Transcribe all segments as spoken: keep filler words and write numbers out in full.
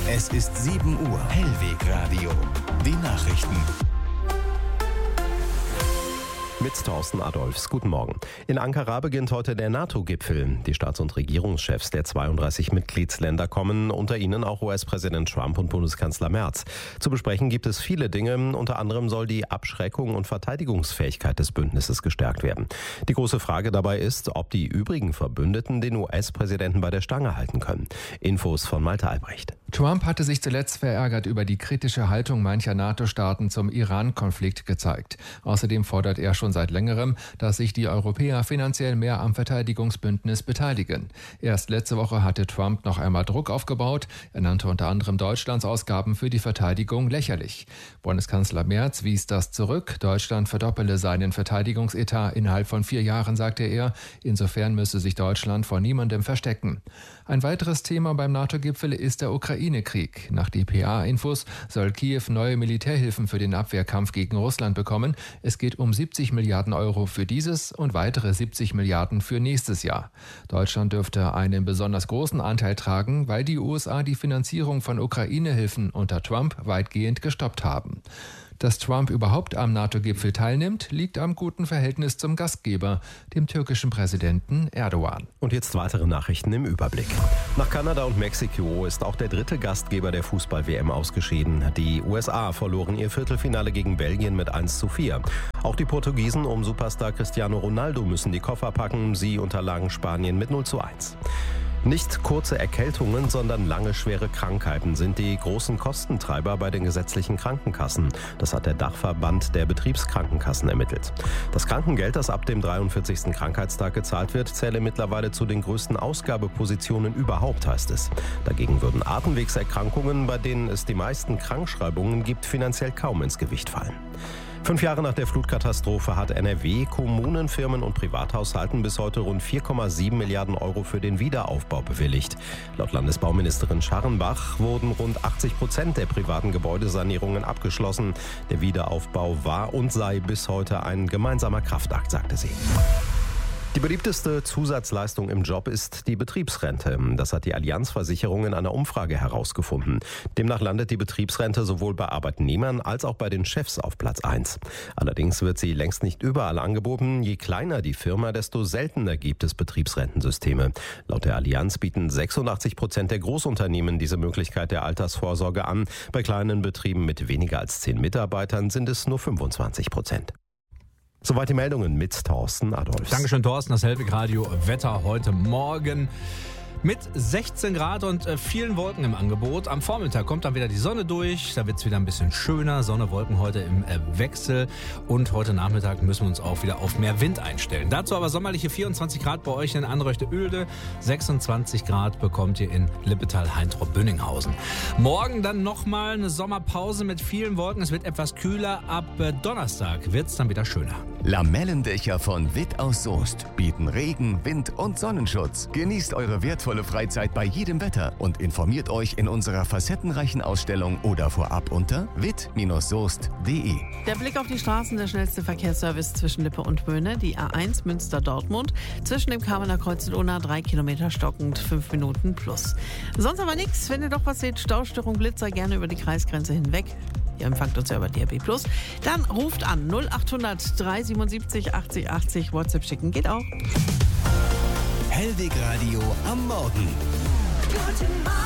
Es ist sieben Uhr. Hellwegradio. Die Nachrichten. Mit Thorsten Adolfs. Guten Morgen. In Ankara beginnt heute der NATO-Gipfel. Die Staats- und Regierungschefs der zweiunddreißig Mitgliedsländer kommen, unter ihnen auch U S-Präsident Trump und Bundeskanzler Merz. Zu besprechen gibt es viele Dinge. Unter anderem soll die Abschreckung und Verteidigungsfähigkeit des Bündnisses gestärkt werden. Die große Frage dabei ist, ob die übrigen Verbündeten den U S-Präsidenten bei der Stange halten können. Infos von Malte Albrecht. Trump hatte sich zuletzt verärgert über die kritische Haltung mancher NATO-Staaten zum Iran-Konflikt gezeigt. Außerdem fordert er schon seit längerem, dass sich die Europäer finanziell mehr am Verteidigungsbündnis beteiligen. Erst letzte Woche hatte Trump noch einmal Druck aufgebaut. Er nannte unter anderem Deutschlands Ausgaben für die Verteidigung lächerlich. Bundeskanzler Merz wies das zurück. Deutschland verdoppele seinen Verteidigungsetat innerhalb von vier Jahren, sagte er. Insofern müsse sich Deutschland vor niemandem verstecken. Ein weiteres Thema beim NATO-Gipfel ist der Ukraine-Krieg. Nach D P A-Infos soll Kiew neue Militärhilfen für den Abwehrkampf gegen Russland bekommen. Es geht um siebzig Milliarden Euro für dieses und weitere siebzig Milliarden für nächstes Jahr. Deutschland dürfte einen besonders großen Anteil tragen, weil die U S A die Finanzierung von Ukraine-Hilfen unter Trump weitgehend gestoppt haben. Dass Trump überhaupt am NATO-Gipfel teilnimmt, liegt am guten Verhältnis zum Gastgeber, dem türkischen Präsidenten Erdogan. Und jetzt weitere Nachrichten im Überblick. Nach Kanada und Mexiko ist auch der dritte Gastgeber der Fußball-W M ausgeschieden. Die U S A verloren ihr Viertelfinale gegen Belgien mit eins zu vier. Auch die Portugiesen um Superstar Cristiano Ronaldo müssen die Koffer packen. Sie unterlagen Spanien mit null zu eins. Nicht kurze Erkältungen, sondern lange schwere Krankheiten sind die großen Kostentreiber bei den gesetzlichen Krankenkassen. Das hat der Dachverband der Betriebskrankenkassen ermittelt. Das Krankengeld, das ab dem dreiundvierzigsten Krankheitstag gezahlt wird, zähle mittlerweile zu den größten Ausgabepositionen überhaupt, heißt es. Dagegen würden Atemwegserkrankungen, bei denen es die meisten Krankschreibungen gibt, finanziell kaum ins Gewicht fallen. Fünf Jahre nach der Flutkatastrophe hat N R W Kommunen, Firmen und Privathaushalten bis heute rund vier Komma sieben Milliarden Euro für den Wiederaufbau bewilligt. Laut Landesbauministerin Scharrenbach wurden rund achtzig Prozent der privaten Gebäudesanierungen abgeschlossen. Der Wiederaufbau war und sei bis heute ein gemeinsamer Kraftakt, sagte sie. Die beliebteste Zusatzleistung im Job ist die Betriebsrente. Das hat die Allianz Versicherung in einer Umfrage herausgefunden. Demnach landet die Betriebsrente sowohl bei Arbeitnehmern als auch bei den Chefs auf Platz eins. Allerdings wird sie längst nicht überall angeboten. Je kleiner die Firma, desto seltener gibt es Betriebsrentensysteme. Laut der Allianz bieten sechsundachtzig Prozent der Großunternehmen diese Möglichkeit der Altersvorsorge an. Bei kleinen Betrieben mit weniger als zehn Mitarbeitern sind es nur fünfundzwanzig Prozent. Soweit die Meldungen mit Thorsten Adolfs. Dankeschön, Thorsten. Das Hellwegradio Wetter heute Morgen mit sechzehn Grad und äh, vielen Wolken im Angebot. Am Vormittag kommt dann wieder die Sonne durch. Da wird es wieder ein bisschen schöner. Sonne, Wolken heute im äh, Wechsel. Und heute Nachmittag müssen wir uns auch wieder auf mehr Wind einstellen. Dazu aber sommerliche vierundzwanzig Grad bei euch in Anreuchte-Oelde. sechsundzwanzig Grad bekommt ihr in Lippetal, Heintrop, Bünninghausen. Morgen dann nochmal eine Sommerpause mit vielen Wolken. Es wird etwas kühler. Ab äh, Donnerstag wird es dann wieder schöner. Lamellendächer von Witt aus Soest bieten Regen, Wind und Sonnenschutz. Genießt eure wertvolle Freizeit bei jedem Wetter und informiert euch in unserer facettenreichen Ausstellung oder vorab unter witt soest punkt de. Der Blick auf die Straßen, der schnellste Verkehrsservice zwischen Lippe und Möhne, die A eins Münster-Dortmund, zwischen dem Kamener Kreuz und Unna, drei Kilometer stockend, fünf Minuten plus. Sonst aber nichts, wenn ihr doch was seht, Staustörung, Blitzer, gerne über die Kreisgrenze hinweg. Ihr empfangt uns ja über D A B plus. Dann ruft an null achthundert dreihundertsiebenundsiebzig achtzig achtzig. WhatsApp schicken geht auch. Hellwegradio am Morgen. Guten Morgen.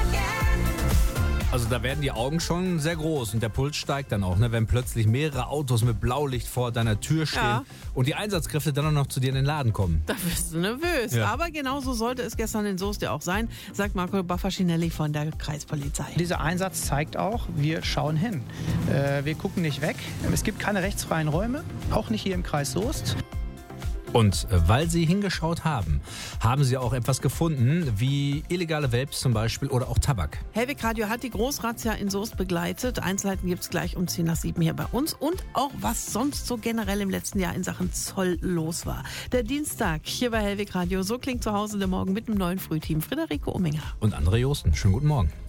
Also da werden die Augen schon sehr groß und der Puls steigt dann auch, ne? Wenn plötzlich mehrere Autos mit Blaulicht vor deiner Tür stehen, ja, und die Einsatzkräfte dann auch noch zu dir in den Laden kommen. Da wirst du nervös. Ja. Aber genauso sollte es gestern in Soest ja auch sein, sagt Marco Baffaschinelli von der Kreispolizei. Dieser Einsatz zeigt auch, wir schauen hin. Äh, wir gucken nicht weg. Es gibt keine rechtsfreien Räume, auch nicht hier im Kreis Soest. Und weil sie hingeschaut haben, haben sie auch etwas gefunden, wie illegale Vapes zum Beispiel oder auch Tabak. Hellwegradio hat die Großrazzia in Soest begleitet. Einzelheiten gibt es gleich um zehn nach sieben hier bei uns. Und auch, was sonst so generell im letzten Jahr in Sachen Zoll los war. Der Dienstag hier bei Hellwegradio. So klingt zu Hause der Morgen mit dem neuen Frühteam Friederike Ominger. Und André Josten. Schönen guten Morgen.